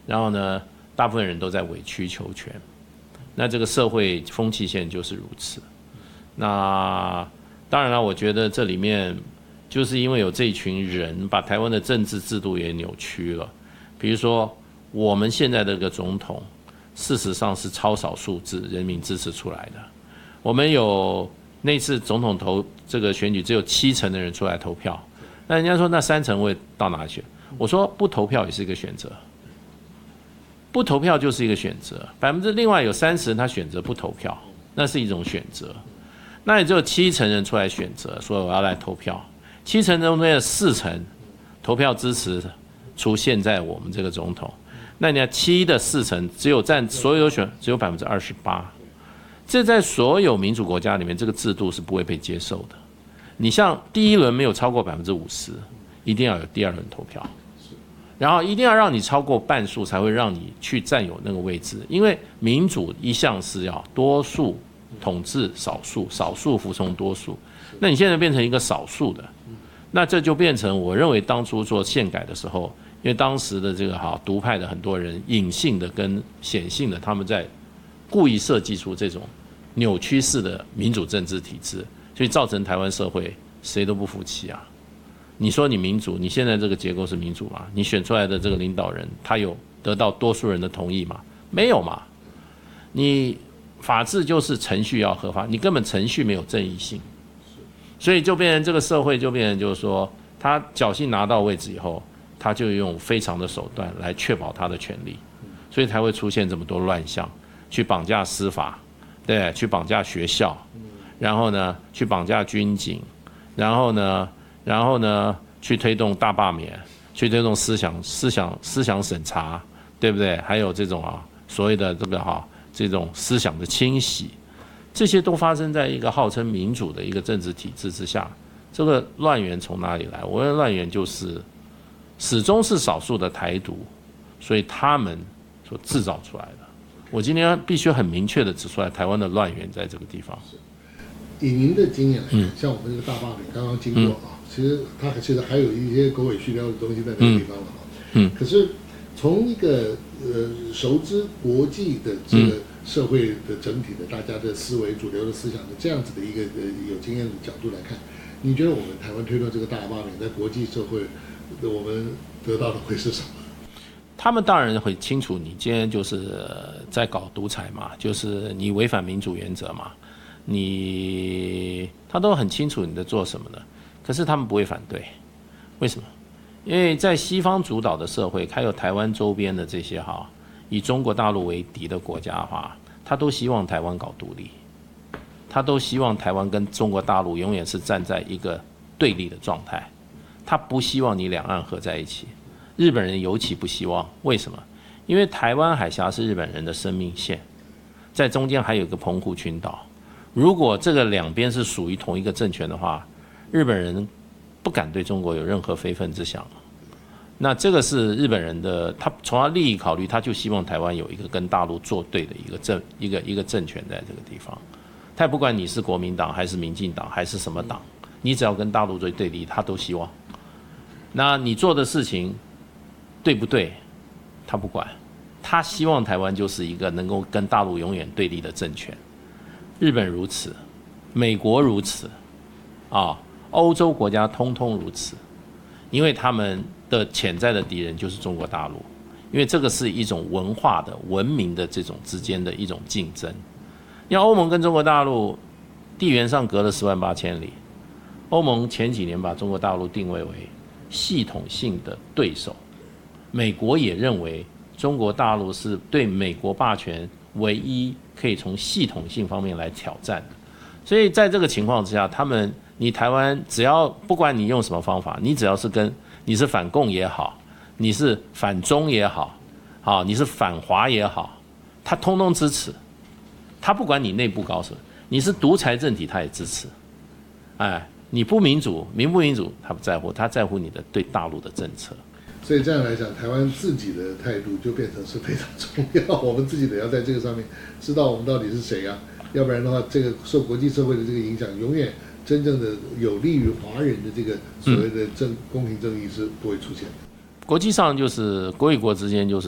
然后呢，大部分人都在委曲求全，那这个社会风气现在就是如此。那当然了，我觉得这里面就是因为有这一群人把台湾的政治制度也扭曲了。比如说，我们现在的这个总统，事实上是超少数制人民支持出来的。我们有那次总统这个选举，只有70%的人出来投票。那人家说那30%会到哪里去？我说不投票也是一个选择，不投票就是一个选择。另外有30%他选择不投票，那是一种选择。那也只有70%人出来选择，说我要来投票。70%中间的4%投票支持出现在我们这个总统。那你看7的4%只有占所有选只有28%，这在所有民主国家里面这个制度是不会被接受的。你像第一轮没有超过50%，一定要有第二轮投票，然后一定要让你超过半数才会让你去占有那个位置，因为民主一向是要多数统治少数，少数服从多数。那你现在变成一个少数的，那这就变成我认为当初做宪改的时候，因为当时的这个独派的很多人隐性的跟显性的，他们在故意设计出这种扭曲式的民主政治体制。所以造成台湾社会谁都不服气啊！你说你民主，你现在这个结构是民主吗？你选出来的这个领导人，他有得到多数人的同意吗？没有嘛！你法治就是程序要合法，你根本程序没有正义性，所以就变成这个社会就变成就是说，他侥幸拿到位置以后，他就用非常的手段来确保他的权利，所以才会出现这么多乱象，去绑架司法，对，去绑架学校。然后呢，去绑架军警，然后呢，去推动大罢免，去推动思想审查，对不对？还有这种所谓的这种思想的清洗，这些都发生在一个号称民主的一个政治体制之下。这个乱源从哪里来？我认为乱源就是始终是少数的台独，所以他们所制造出来的。我今天必须很明确的指出来，台湾的乱源在这个地方。 以您的经验来看，像我们这个大罢免刚刚经过其实它其实还有一些狗尾续貂的东西在那个地方了可是从一个熟知国际的这个社会的整体的大家的思维、主流的思想的这样子的一个有经验的角度来看，你觉得我们台湾推动这个大罢免，在国际社会我们得到的会是什么？ 他们当然会清楚，你今天就是在搞独裁嘛，就是你违反民主原则嘛。他都很清楚你在做什么的，可是他们不会反对，为什么？因为在西方主导的社会，还有台湾周边的这些以中国大陆为敌的国家的话，他都希望台湾搞独立，他都希望台湾跟中国大陆永远是站在一个对立的状态，他不希望你两岸合在一起。日本人尤其不希望，为什么？因为台湾海峡是日本人的生命线，在中间还有一个澎湖群岛。如果这个两边是属于同一个政权的话，日本人不敢对中国有任何非分之想。那这个是日本人的，他从他利益考虑，他就希望台湾有一个跟大陆作对的一个政权在这个地方。他也不管你是国民党还是民进党还是什么党，你只要跟大陆做对立，他都希望。那你做的事情对不对，他不管，他希望台湾就是一个能够跟大陆永远对立的政权。日本如此，美国如此，欧洲国家通通如此，因为他们的潜在的敌人就是中国大陆，因为这个是一种文化的、文明的这种之间的一种竞争。你看欧盟跟中国大陆地缘上隔了108000里，欧盟前几年把中国大陆定位为系统性的对手，美国也认为中国大陆是对美国霸权唯一可以从系统性方面来挑战的，所以在这个情况之下，你台湾只要不管你用什么方法，你只要是你是反共也好，你是反中也好，你是反华也好，他通通支持，他不管你内部搞什么，你是独裁政体他也支持，你不民主，民不民主他不在乎，他在乎你的对大陆的政策。 所以这样来讲，台湾自己的态度就变成是非常重要。我们自己得要在这个上面知道我们到底是谁要不然的话，这个受国际社会的这个影响，永远真正的有利于华人的这个所谓的公平正义是不会出现的。 国际上就是国与国之间就是